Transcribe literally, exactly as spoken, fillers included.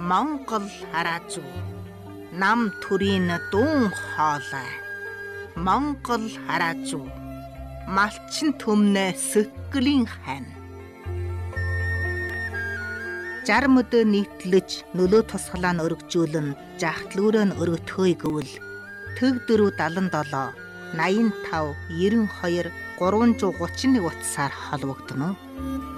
Монгол хараазуу нам төрийн дун хоолой Монгол хараазуу малчин төмнө сөклийн хань Жарм өдөө нийтлэж нөлөө тусгалаа нь өргөжүүлэн жахтлүүрөө нь өргөтхөөе гэвэл төг дөрөв дадан долоо наян тав ерөн хоёр гурван зуун гучин нэг утсаар холбогдно уу?